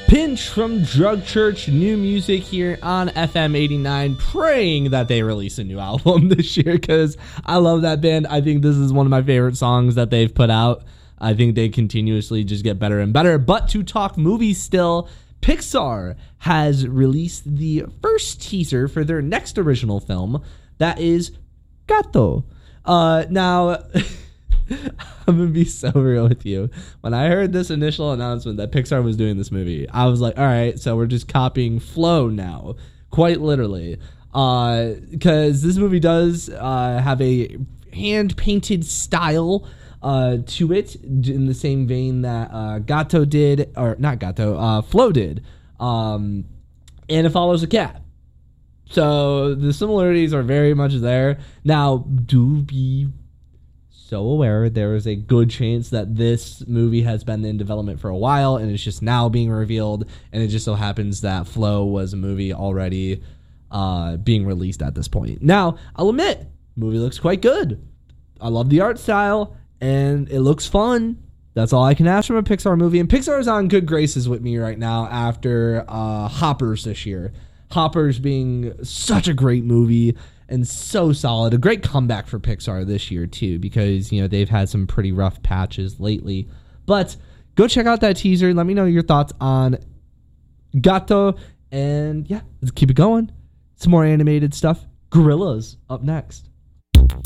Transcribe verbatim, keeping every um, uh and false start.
Pinch from Drug Church, new music here on F M eighty-nine, praying that they release a new album this year because I love that band. I think this is one of my favorite songs that they've put out. I think they continuously just get better and better. But to talk movies still, Pixar has released the first teaser for their next original film, that is Gato. Uh, now... I'm gonna be so real with you. When I heard this initial announcement that Pixar was doing this movie, I was like, all right, so we're just copying Flow now, quite literally, uh because this movie does uh have a hand-painted style uh to it, in the same vein that uh Gato did, or not Gato, uh Flow did, um and it follows a cat. So the similarities are very much there. Now, do be so aware there is a good chance that this movie has been in development for a while and it's just now being revealed, and it just so happens that Flow was a movie already uh, being released at this point. Now, I'll admit, movie looks quite good. I love the art style, and it looks fun. That's all I can ask from a Pixar movie, and Pixar is on good graces with me right now after uh, Hoppers this year. Hoppers being such a great movie and so solid. A great comeback for Pixar this year, too, because, you know, they've had some pretty rough patches lately. But go check out that teaser. Let me know your thoughts on Gato. And, yeah, let's keep it going. Some more animated stuff. Gorillas up next.